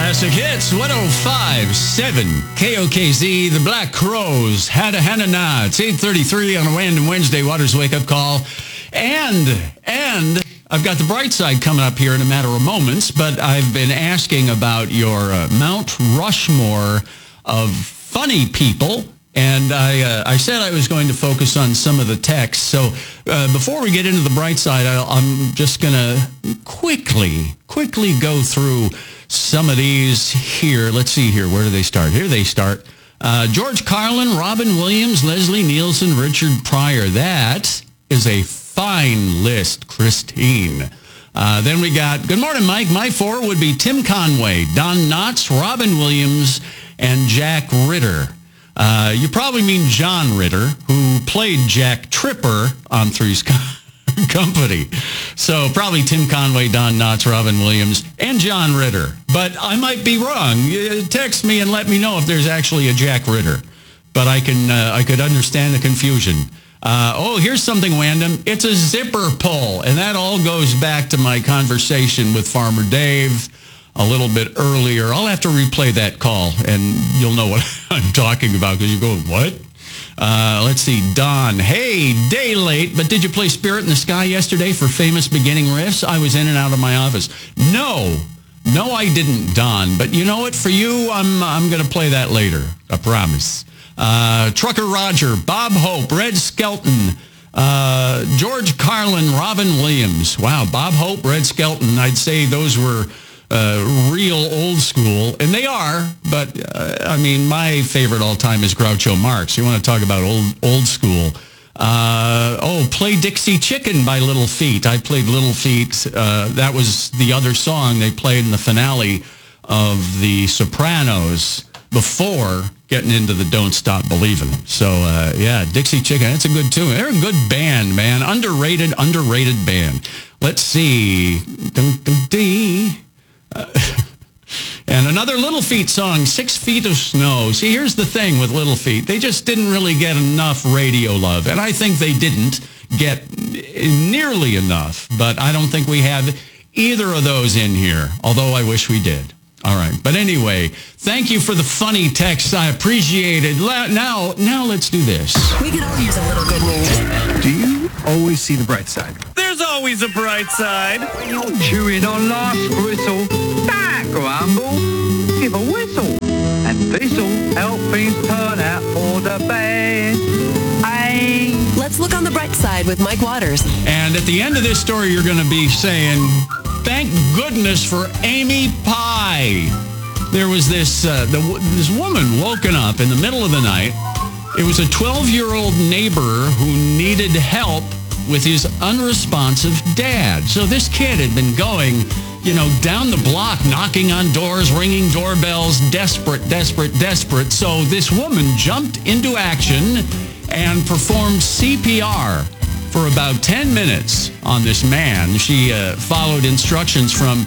Classic Hits, 105.7 KOKZ, The Black Crowes, Hada Hana Na. It's 8:33 on a random Wednesday, Waters Wake Up Call. And I've got the bright side coming up here in a matter of moments, but I've been asking about your Mount Rushmore of funny people. And I said I was going to focus on some of the texts. So before we get into the bright side, I'm just going to quickly go through some of these here. Let's see here. Where do they start? Here they start. George Carlin, Robin Williams, Leslie Nielsen, Richard Pryor. That is a fine list, Christine. Then we got, good morning, Mike. My four would be Tim Conway, Don Knotts, Robin Williams, and Jack Ritter. You probably mean John Ritter, who played Jack Tripper on Three's Company. So probably Tim Conway, Don Knotts, Robin Williams, and John Ritter. But I might be wrong. Text me and let me know if there's actually a Jack Ritter. But I could understand the confusion. Here's something random. It's a zipper pull. And that all goes back to my conversation with Farmer Dave a little bit earlier. I'll have to replay that call, and you'll know what I'm talking about, because you go, what? Let's see, Don. Hey, day late, but did you play Spirit in the Sky yesterday for famous beginning riffs? I was in and out of my office. No, I didn't, Don. But you know what? For you, I'm going to play that later. I promise. Trucker Roger, Bob Hope, Red Skelton, George Carlin, Robin Williams. Wow, Bob Hope, Red Skelton. I'd say those were real old school, and they are, but my favorite all time is Groucho Marx. You want to talk about old school. Play Dixie Chicken by Little Feat. I played Little Feat. That was the other song they played in the finale of The Sopranos before getting into the Don't Stop Believin'. So, Dixie Chicken, that's a good tune. They're a good band, man. Underrated band. Let's see. And another Little Feat song, 6 Feet of Snow. See, here's the thing with Little Feat. They just didn't really get enough radio love. And I think they didn't get nearly enough. But I don't think we have either of those in here, although I wish we did. All right. But anyway, thank you for the funny texts. I appreciate it. Now let's do this. We can all use a little good news. Do you always see the bright side? There's always a bright side. When you're chewing on life's gristle, don't grumble, give a whistle. And this'll help things turn out for the best. Hey. Let's look on the bright side with Mike Waters. And at the end of this story, you're going to be saying, thank goodness for Amy Pie. There was this woman woken up in the middle of the night. It was a 12-year-old neighbor who needed help with his unresponsive dad. So this kid had been going, down the block, knocking on doors, ringing doorbells, desperate. So this woman jumped into action and performed CPR for about 10 minutes on this man. She followed instructions from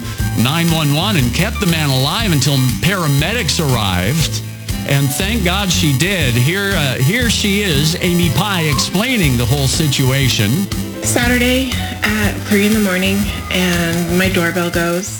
911 and kept the man alive until paramedics arrived. And thank God she did. Here she is, Amy Pie, explaining the whole situation. Saturday at 3 in the morning, and my doorbell goes.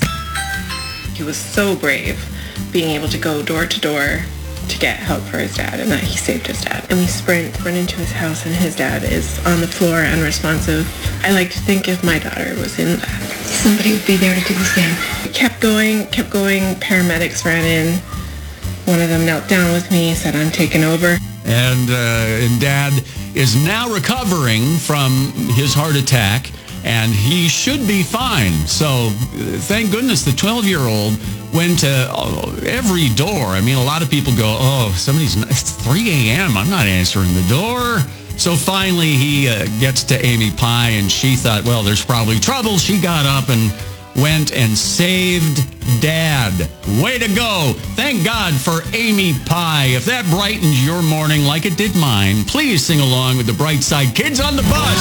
He was so brave, being able to go door to door to get help for his dad, and that he saved his dad. And we run into his house, and his dad is on the floor, unresponsive. I like to think if my daughter was in that, somebody would be there to do the same. Kept going. Paramedics ran in. One of them knelt down with me, said, I'm taking over. And Dad is now recovering from his heart attack, and he should be fine. So thank goodness the 12-year-old went to every door. I mean, a lot of people go, it's 3 a.m. I'm not answering the door. So finally he gets to Amy Pie, and she thought, well, there's probably trouble. She got up and went and saved Dad. Way to go. Thank God for Amy Pie. If that brightens your morning like it did mine, please sing along with the Bright Side Kids on the Bus.